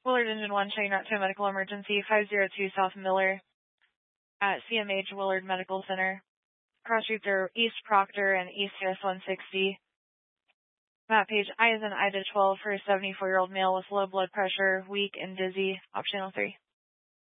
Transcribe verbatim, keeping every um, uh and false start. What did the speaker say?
Willard Engine one showing route to a medical emergency, five oh two South Miller at C M H Willard Medical Center. Cross streets are East Proctor and East U S one sixty. Map page I is in Ida twelve for a seventy-four-year-old male with low blood pressure, weak and dizzy. Op channel three.